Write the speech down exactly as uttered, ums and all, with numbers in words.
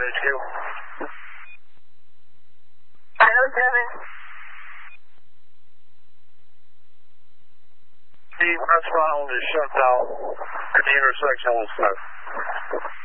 H Q. nine oh seven. The westbound is shut down at the intersection with Smith.